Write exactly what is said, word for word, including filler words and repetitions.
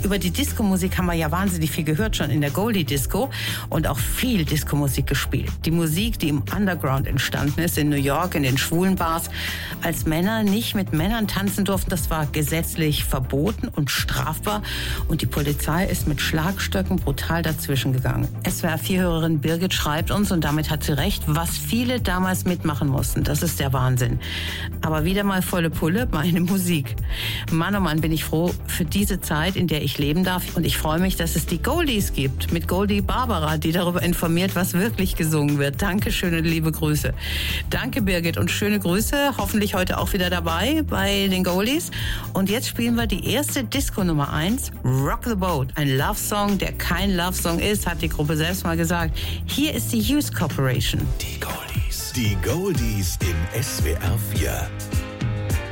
über die Disco-Musik haben wir ja wahnsinnig viel gehört, schon in der Goldie-Disco und auch viel Disco-Musik gespielt. Die Musik, die im Underground entstanden ist, in New York, in den schwulen Bars, als Männer nicht mit Männern tanzen durften, das war gesetzlich verboten und strafbar und die Polizei ist mit Schlagstöcken brutal dazwischen gegangen. S W R vier-Hörerin Birgit schreibt uns, und damit hat sie recht, was viele damals mitmachen mussten. Das ist der Wahnsinn. Aber wieder mal volle Pulle, meine Musik. Mann, oh Mann, bin ich froh für diese Zeit, in der ich leben darf. Und ich freue mich, dass es die Goldies gibt, mit Goldie Barbara, die darüber informiert, was wirklich gesungen wird. Dankeschön und liebe Grüße. Danke, Birgit, und schöne Grüße. Hoffentlich heute auch wieder dabei bei den Goldies. Und jetzt spielen wir die erste Disco Nummer eins, Rock the Boat. Ein Love-Song, der kein Love-Song ist, hat die Gruppe selbst mal gesagt. Hier ist die Youth Corporation. Die Goldies. Die Goldies im S W R vier.